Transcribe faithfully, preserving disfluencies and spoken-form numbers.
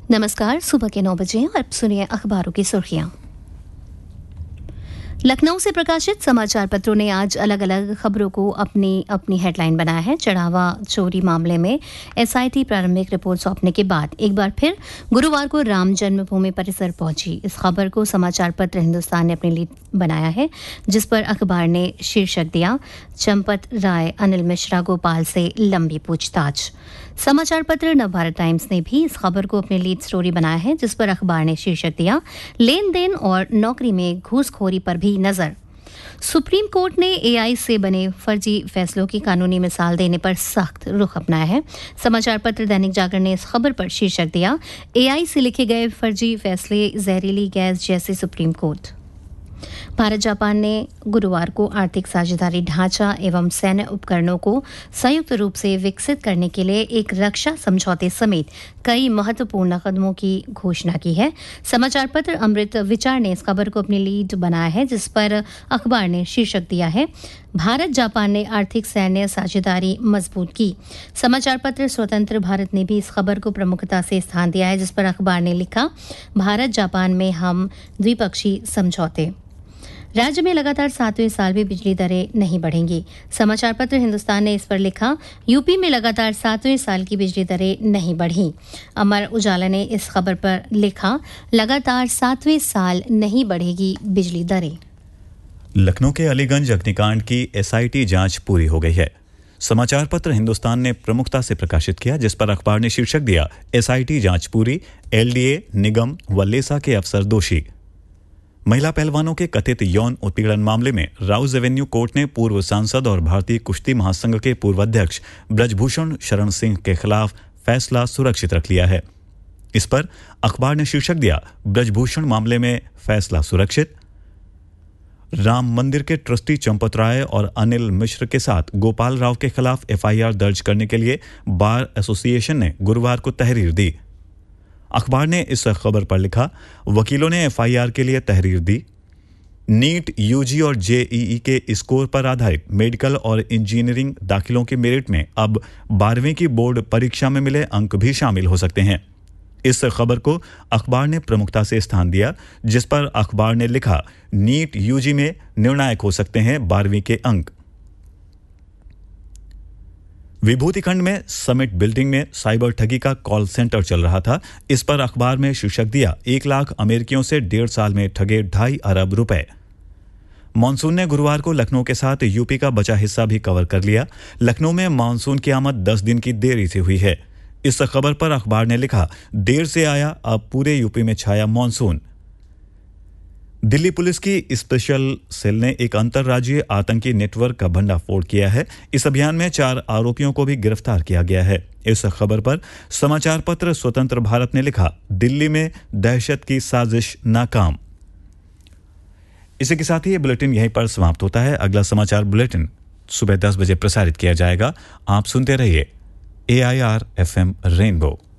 नमस्कार, सुबह के नौ बजे और अब सुनिए अखबारों की सुर्खियां। लखनऊ से प्रकाशित समाचार पत्रों ने आज अलग अलग खबरों को अपनी अपनी हेडलाइन बनाया है। चढ़ावा चोरी मामले में एसआईटी प्रारंभिक रिपोर्ट सौंपने के बाद एक बार फिर गुरुवार को राम जन्मभूमि परिसर पहुंची। इस खबर को समाचार पत्र हिंदुस्तान ने अपने लीड बनाया है, जिस पर अखबार ने शीर्षक दिया, चंपत राय अनिल मिश्रा गोपाल से लंबी पूछताछ। समाचार पत्र नवभारत टाइम्स ने भी इस खबर को अपने लीड स्टोरी बनाया है, जिस पर अखबार ने शीर्षक दिया, लेन देन और नौकरी में घूसखोरी पर भी नजर। सुप्रीम कोर्ट ने एआई से बने फर्जी फैसलों की कानूनी मिसाल देने पर सख्त रुख अपनाया है। समाचार पत्र दैनिक जागरण ने इस खबर पर शीर्षक दिया, एआई से लिखे गए फर्जी फैसले जहरीली गैस जैसे सुप्रीम कोर्ट। भारत जापान ने गुरुवार को आर्थिक साझेदारी ढांचा एवं सैन्य उपकरणों को संयुक्त रूप से विकसित करने के लिए एक रक्षा समझौते समेत कई महत्वपूर्ण कदमों की घोषणा की है। समाचार पत्र अमृत विचार ने इस खबर को अपनी लीड बनाया है, जिस पर अखबार ने शीर्षक दिया है, भारत जापान ने आर्थिक सैन्य साझेदारी मजबूत की। समाचार पत्र स्वतंत्र भारत ने भी इस खबर को प्रमुखता से स्थान दिया है, जिस पर अखबार ने लिखा, भारत जापान में हम द्विपक्षीय समझौते। राज्य में लगातार सातवें साल भी बिजली दरें नहीं बढ़ेंगी। समाचार पत्र हिंदुस्तान ने इस पर लिखा, यूपी में लगातार सातवें साल की बिजली दरें नहीं बढ़ी। अमर उजाला ने इस खबर पर लिखा, लगातार सातवें साल नहीं बढ़ेगी बिजली दरें। लखनऊ के अलीगंज अग्निकांड की एसआईटी जांच पूरी हो गई है। समाचार पत्र हिंदुस्तान ने प्रमुखता से प्रकाशित किया, जिस पर अखबार ने शीर्षक दिया, एसआईटी जांच पूरी, एलडीए, निगम व लेसा के अफसर दोषी। महिला पहलवानों के कथित यौन उत्पीड़न मामले में राउज एवेन्यू कोर्ट ने पूर्व सांसद और भारतीय कुश्ती महासंघ के पूर्व अध्यक्ष ब्रजभूषण शरण सिंह के खिलाफ फैसला सुरक्षित रख लिया है। इस पर अखबार ने शीर्षक दिया, ब्रजभूषण मामले में फैसला सुरक्षित। राम मंदिर के ट्रस्टी चंपत राय और अनिल मिश्र के साथ गोपाल राव के खिलाफ एफआईआर दर्ज करने के लिए बार एसोसिएशन ने गुरुवार को तहरीर दी। अखबार ने इस खबर पर लिखा, वकीलों ने एफआईआर के लिए तहरीर दी। नीट, यूजी और जेईई के स्कोर पर आधारित मेडिकल और इंजीनियरिंग दाखिलों के मेरिट में अब बारहवीं की बोर्ड परीक्षा में मिले अंक भी शामिल हो सकते हैं। इस खबर को अखबार ने प्रमुखता से स्थान दिया, जिस पर अखबार ने लिखा, नीट यूजी में निर्णायक हो सकते हैं बारहवीं के अंक। विभूति खंड में समिट बिल्डिंग में साइबर ठगी का कॉल सेंटर चल रहा था। इस पर अखबार में शीर्षक दिया, एक लाख अमेरिकियों से डेढ़ साल में ठगे ढाई अरब रुपए। मानसून ने गुरुवार को लखनऊ के साथ यूपी का बचा हिस्सा भी कवर कर लिया। लखनऊ में मानसून की आमद दस दिन की देरी से हुई है। इस खबर पर अखबार ने लिखा, देर से आया, अब पूरे यूपी में छाया मानसून। दिल्ली पुलिस की स्पेशल सेल ने एक अंतर्राज्यीय आतंकी नेटवर्क का भंडाफोड़ किया है। इस अभियान में चार आरोपियों को भी गिरफ्तार किया गया है। इस खबर पर समाचार पत्र स्वतंत्र भारत ने लिखा, दिल्ली में दहशत की साजिश नाकाम। इसी के साथ ही ये बुलेटिन यहीं पर समाप्त होता है। अगला समाचार बुलेटिन सुबह दस बजे प्रसारित किया जाएगा। आप सुनते रहिए ए I R F M rainbow.